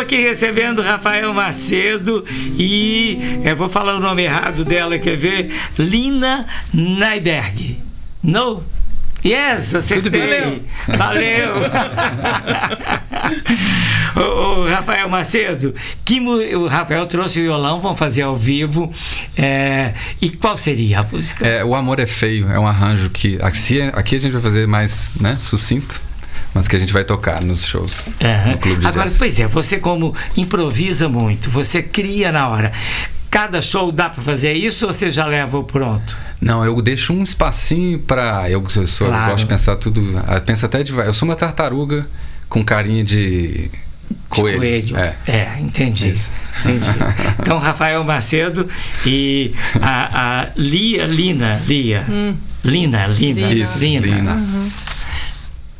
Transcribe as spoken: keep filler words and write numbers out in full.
aqui recebendo Rafael Macedo e eu vou falar o nome errado dela, quer ver? Lina Nyberg. No? Yes, acertei. Valeu. o, o Rafael Macedo, que o Rafael trouxe o violão, vamos fazer ao vivo. É, e qual seria a música? É, O Amor é Feio, é um arranjo que aqui, aqui a gente vai fazer mais, né, sucinto, mas que a gente vai tocar nos shows, uhum. no Clube de Agora, Jazz. pois é, você como improvisa muito, você cria na hora. Cada show dá para fazer isso ou você já leva o pronto? Não, eu deixo um espacinho para eu, eu, sou, Claro. eu gosto de pensar tudo. Eu penso até de. Eu sou uma tartaruga com carinha de coelho. De coelho. É, é entendi. Isso. entendi. Então, Rafael Macedo e a, a Lia, Lina, Lia. Hum. Lina, Lina, Isso, Lina. Lina. Uhum.